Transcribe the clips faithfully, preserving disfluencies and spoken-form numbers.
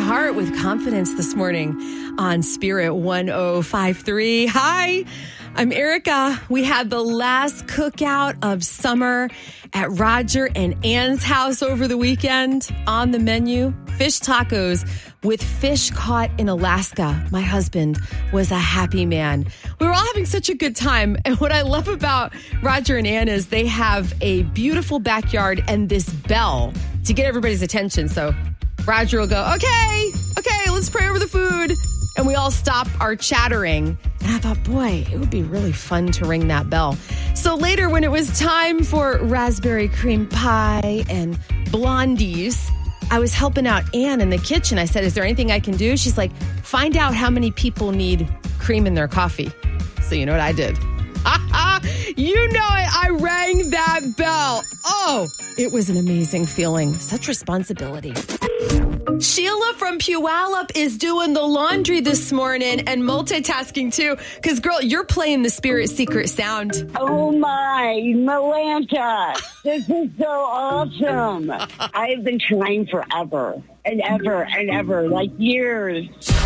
heart with confidence this morning on Spirit one oh five point three. Hi, I'm Erica. We had the last cookout of summer at Roger and Ann's house over the weekend. On the menu, fish tacos with fish caught in Alaska. My husband was a happy man. We were all having such a good time. And what I love about Roger and Ann is they have a beautiful backyard and this bell to get everybody's attention. So Roger will go, okay, okay, let's pray over the food. And we all stop our chattering. And I thought, boy, it would be really fun to ring that bell. So later when it was time for raspberry cream pie and blondies, I was helping out Ann in the kitchen. I said, is there anything I can do? She's like, find out how many people need cream in their coffee. So you know what I did? You know it. I rang that bell. Oh, it was an amazing feeling. Such responsibility. Sheila from Puyallup is doing the laundry this morning and multitasking too. Because, girl, you're playing the Spirit Secret Sound. Oh, my. Melanta. This is so awesome. I've been trying forever and ever and ever, like years.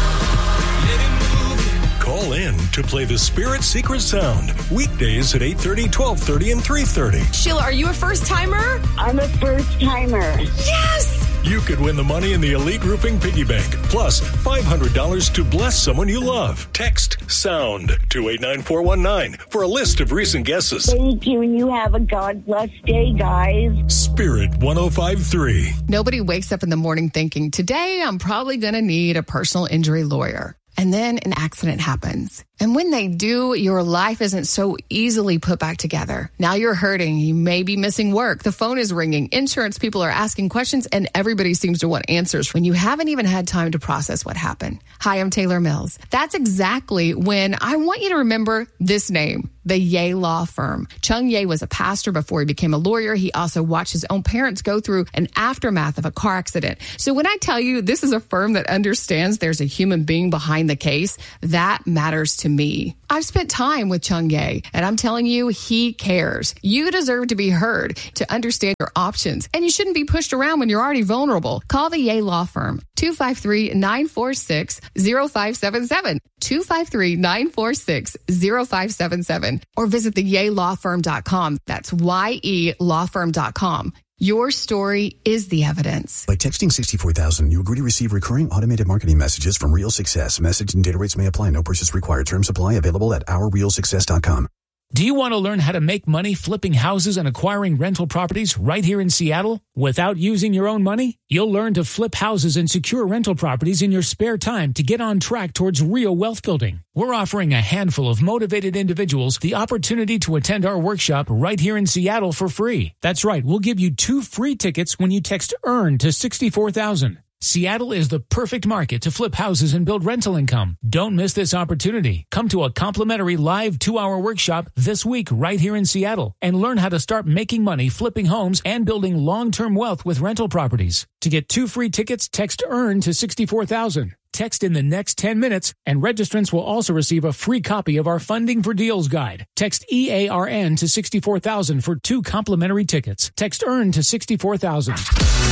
Call in to play the Spirit Secret Sound. Weekdays at eight thirty, twelve thirty, and three thirty. Sheila, are you a first-timer? I'm a first-timer. Yes! You could win the money in the Elite Roofing Piggy Bank, plus five hundred dollars to bless someone you love. Text SOUND to eight nine four one nine for a list of recent guesses. Thank you, and you have a God-blessed day, guys. Spirit one oh five point three. Nobody wakes up in the morning thinking, today I'm probably going to need a personal injury lawyer. And then an accident happens. And when they do, your life isn't so easily put back together. Now you're hurting. You may be missing work. The phone is ringing. Insurance people are asking questions, and everybody seems to want answers when you haven't even had time to process what happened. Hi, I'm Taylor Mills. That's exactly when I want you to remember this name, the Ye Law Firm. Chung Ye was a pastor before he became a lawyer. He also watched his own parents go through an aftermath of a car accident. So when I tell you this is a firm that understands there's a human being behind the case, that matters to me. I've spent time with Chung Ye, and I'm telling you, he cares. You deserve to be heard, to understand your options, and you shouldn't be pushed around when you're already vulnerable. Call the Ye Law Firm, two five three, nine four six, zero five seven seven, two five three, nine four six, zero five seven seven, or visit the ye law firm dot com. That's Y E law firm dot com. Your story is the evidence. By texting sixty-four thousand, you agree to receive recurring automated marketing messages from Real Success. Message and data rates may apply. No purchase required. Terms apply. Available at our real success dot com. Do you want to learn how to make money flipping houses and acquiring rental properties right here in Seattle without using your own money? You'll learn to flip houses and secure rental properties in your spare time to get on track towards real wealth building. We're offering a handful of motivated individuals the opportunity to attend our workshop right here in Seattle for free. That's right. We'll give you two free tickets when you text EARN to sixty-four thousand. Seattle is the perfect market to flip houses and build rental income. Don't miss this opportunity. Come to a complimentary live two-hour workshop this week right here in Seattle and learn how to start making money flipping homes and building long-term wealth with rental properties. To get two free tickets, text EARN to sixty-four thousand. Text in the next ten minutes, and registrants will also receive a free copy of our Funding for Deals guide. Text E A R N to sixty-four thousand for two complimentary tickets. Text EARN to sixty-four thousand.